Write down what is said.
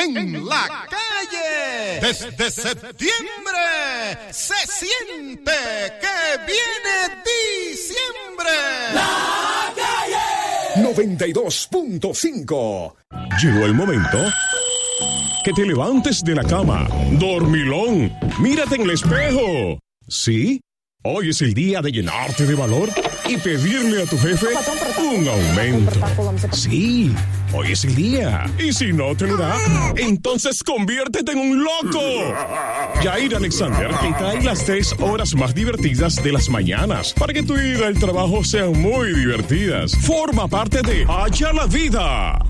en la calle. Desde septiembre se siente que viene diciembre. La calle 92.5. Llegó el momento que te levantes de la cama, dormilón, mírate en el espejo. ¿Sí? Hoy es el día de llenarte de valor y pedirle a tu jefe un aumento. Sí, hoy es el día. Y si no te lo da, entonces conviértete en un loco. Jair Alexander te trae las 3 horas más divertidas de las mañanas para que tu ida al trabajo sean muy divertidas. Forma parte de Haya la Vida.